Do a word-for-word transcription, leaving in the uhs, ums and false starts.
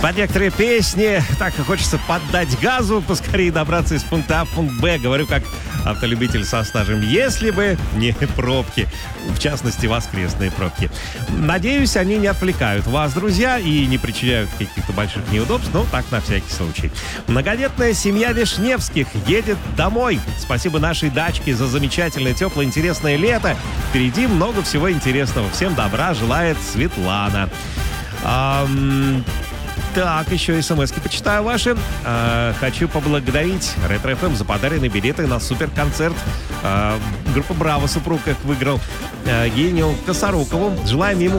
Под некоторые песни так и хочется поддать газу, поскорее добраться из пункта А в пункт Б. Говорю как автолюбитель со стажем. Если бы не пробки, в частности, воскресные пробки. Надеюсь, они не отвлекают вас, друзья, и не причиняют каких-то больших неудобств, но так на всякий случай. Многодетная семья Вишневских едет домой. Спасибо нашей дачке за замечательное, теплое, интересное лето. Впереди много всего интересного. Всем добра желает Светлана. Ам... Так, еще смс-ки почитаю ваши. Э, хочу поблагодарить Ретро эф эм за подаренные билеты на суперконцерт. Э, группа «Браво», супруг их выиграл. Э, Гению Косорукову. Желаем ему